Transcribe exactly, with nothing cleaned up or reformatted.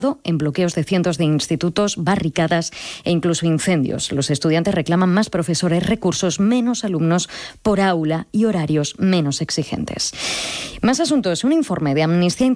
en bloqueos de cientos de institutos, barricadas e incluso incendios. Los estudiantes reclaman más profesores, recursos, menos alumnos por aula y horarios menos exigentes. Más asuntos. Un informe de Amnistía